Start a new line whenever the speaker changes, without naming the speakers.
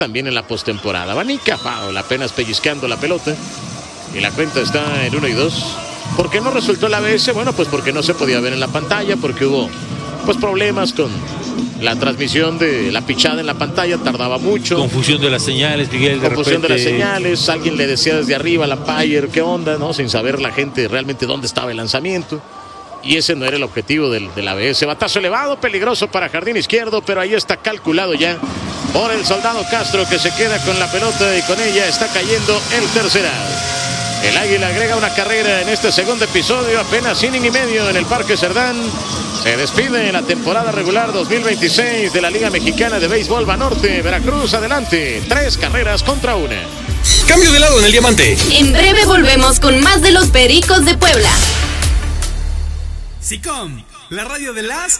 también en la postemporada. Vanica Foul, apenas pellizcando la pelota. Y la cuenta está en 1-2. ¿Por qué no resultó el ABS? Bueno, pues porque no se podía ver en la pantalla, porque hubo pues problemas con la transmisión de la pichada en la pantalla, tardaba mucho.
Confusión de las señales, Miguel.
Confusión de las señales, alguien le decía desde arriba al umpire, ¿qué onda? ¿No? Sin saber la gente realmente dónde estaba el lanzamiento. Y ese no era el objetivo del ABS. Batazo elevado, peligroso para jardín izquierdo, pero ahí está calculado ya por el Soldado Castro, que se queda con la pelota y con ella está cayendo el tercer out. El Águila agrega una carrera en este segundo episodio, apenas inning y medio en el Parque Cerdán. Se despide en la temporada regular 2026 de la Liga Mexicana de Béisbol Banorte. Veracruz adelante, 3 carreras contra 1.
Cambio de lado en el diamante.
En breve volvemos con más de los Pericos de Puebla.
SICOM, la radio de las